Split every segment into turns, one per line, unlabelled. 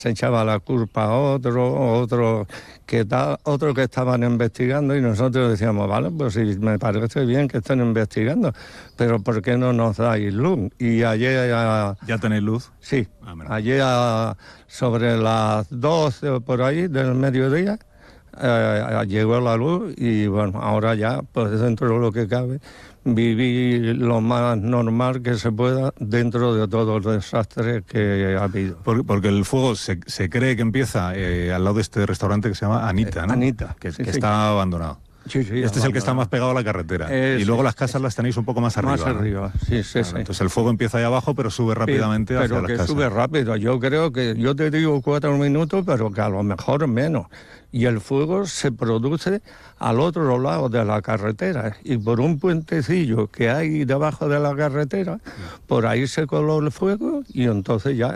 se echaba la culpa a otro que estaban investigando, y nosotros decíamos, vale, pues sí, me parece bien que estén investigando, pero ¿por qué no nos dais luz? Y ayer...
¿Ya tenéis luz?
Sí, ayer sobre las 12 o por ahí del mediodía llegó la luz, y bueno, ahora ya, pues dentro de lo que cabe, viví lo más normal que se pueda dentro de todo el desastre que ha habido.
Porque el fuego se cree que empieza al lado de este restaurante que se llama Anita, ¿no?
Anita,
que
sí.
está abandonado.
Sí,
este
abandonado.
Es el que está más pegado a la carretera. Y luego las casas las tenéis un poco más arriba.
Más arriba, ¿no? Sí.
Entonces el fuego empieza ahí abajo, pero sube rápidamente hacia las casas.
Pero que sube rápido. Yo creo que, yo te digo 4 minutos, pero que a lo mejor menos. Y el fuego se produce al otro lado de la carretera. Y por un puentecillo que hay debajo de la carretera, por ahí se coló el fuego, y entonces ya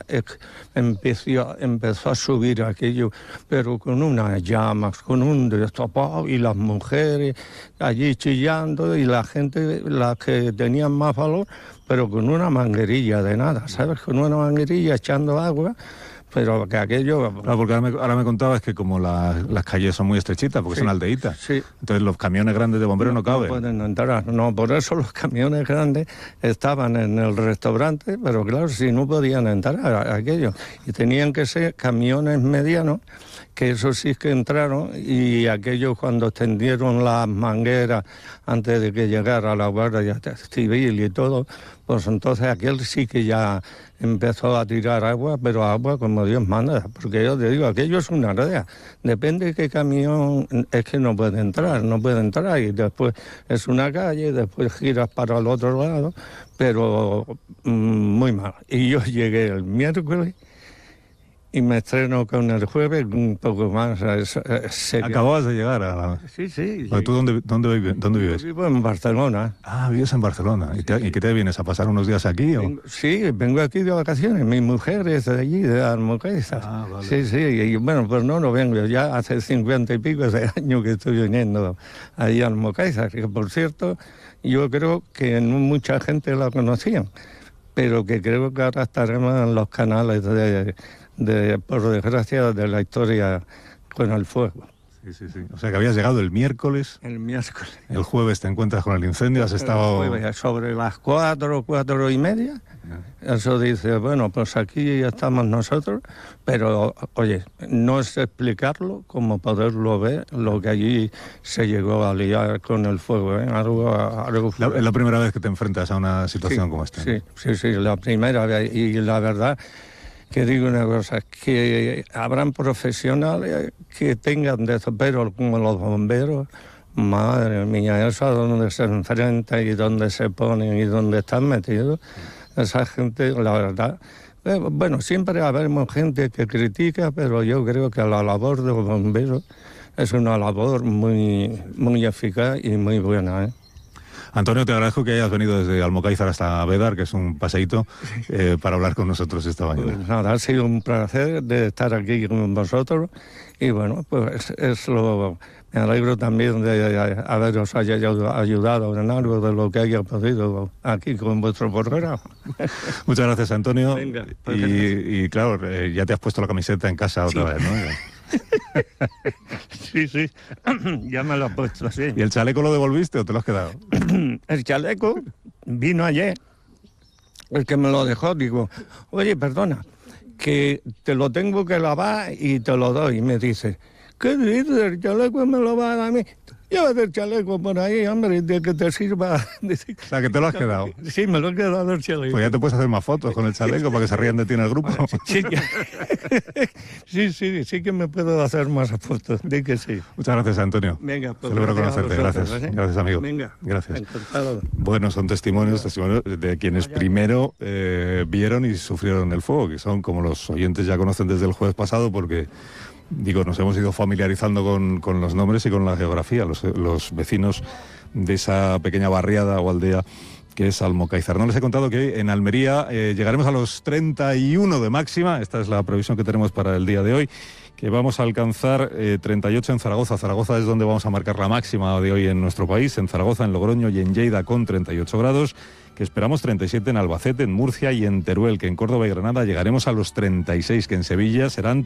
empezó a subir aquello, pero con unas llamas, con un destapado, y las mujeres allí chillando, y la gente, las que tenían más valor, pero con una manguerilla de nada, ¿sabes? Con una manguerilla echando agua. Pero que aquello...
Claro, porque ahora me contabas que como las calles son muy estrechitas, porque son aldeitas, entonces los camiones grandes de bomberos no caben.
No pueden entrar, no, por eso los camiones grandes estaban en el restaurante, pero claro, si no podían entrar a aquello. Y tenían que ser camiones medianos, que eso sí que entraron, y aquellos cuando extendieron las mangueras antes de que llegara la Guardia Civil y todo, pues entonces aquel sí que ya empezó a tirar agua, pero agua como Dios manda, porque yo te digo, aquello es una aldea, depende de qué camión, es que no puede entrar, y después es una calle, después giras para el otro lado, pero muy mal. Y yo llegué el miércoles, y me estreno con el jueves un poco más.
Acababas de llegar a la...
Sí.
¿Tú dónde vives?
Yo vivo en Barcelona.
Ah, vives en Barcelona. ¿Y qué te vienes a pasar unos días aquí?
Sí, vengo aquí de vacaciones. Mi mujer es de allí, de Almocaizar.
Ah, vale.
Sí, y bueno, pues no vengo. Ya hace 50 y pico de años que estoy viniendo allí a Almocaizar, que por cierto, yo creo que no mucha gente la conocía, pero que creo que ahora estaremos en los canales por desgracia, de la historia con el fuego.
Sí. O sea que habías llegado el miércoles.
El miércoles.
El jueves te encuentras con el incendio, has estado...
El jueves, sobre las 4:30, eso dice, bueno, pues aquí estamos nosotros, pero, oye, no es explicarlo como poderlo ver, lo que allí se llegó a liar con el fuego, ¿eh? Algo
es la primera vez que te enfrentas a una situación como esta, ¿no?
Sí, la primera vez, y la verdad... Que digo una cosa, que habrán profesionales que tengan de eso, pero como los bomberos, madre mía, eso a donde se enfrenta y donde se ponen y donde están metidos, esa gente, la verdad, bueno, siempre habremos gente que critica, pero yo creo que la labor de los bomberos es una labor muy, muy eficaz y muy buena, ¿eh?
Antonio, te agradezco que hayas venido desde Almocaizar hasta Bédar, que es un paseíto, para hablar con nosotros esta mañana.
Pues nada, ha sido un placer de estar aquí con vosotros, y bueno, pues me alegro también de haberos ayudado en algo de lo que haya podido aquí con vuestro programa.
Muchas gracias, Antonio.
Venga,
y claro, ya te has puesto la camiseta en casa otra vez, ¿no?
Sí, ya me lo he puesto, sí.
¿Y el chaleco lo devolviste o te lo has quedado?
El chaleco vino ayer, el que me lo dejó, digo, oye, perdona, que te lo tengo que lavar y te lo doy. Y me dice, ¿qué dices? El chaleco me lo va a dar a mí. Llévate el chaleco por ahí, hombre, de que te sirva.
O sea, que te lo has quedado.
Sí, me lo he quedado el chaleco.
Pues ya te puedes hacer más fotos con el chaleco para que se rían de ti en el grupo.
Sí que me puedo hacer más fotos, de que sí.
Muchas gracias, Antonio.
Venga, pues
celebro conocerte, gracias. Gracias, amigo.
Venga,
gracias.
Encantado.
Bueno, son testimonios de quienes primero vieron y sufrieron el fuego, que son como los oyentes ya conocen desde el jueves pasado, porque... nos hemos ido familiarizando con los nombres y con la geografía. Los vecinos de esa pequeña barriada o aldea que es Almocáizar. No les he contado que en Almería llegaremos a los 31 de máxima, esta es la previsión que tenemos para el día de hoy, que vamos a alcanzar 38 en Zaragoza. Zaragoza es donde vamos a marcar la máxima de hoy en nuestro país, en Zaragoza, en Logroño y en Lleida con 38 grados, que esperamos 37 en Albacete, en Murcia y en Teruel, que en Córdoba y Granada llegaremos a los 36, que en Sevilla serán